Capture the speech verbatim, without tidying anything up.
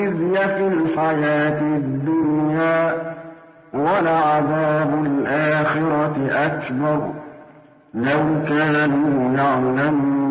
الخزي في الحياة الدنيا ولعذاب الآخرة أكبر لو كانوا يعلمون.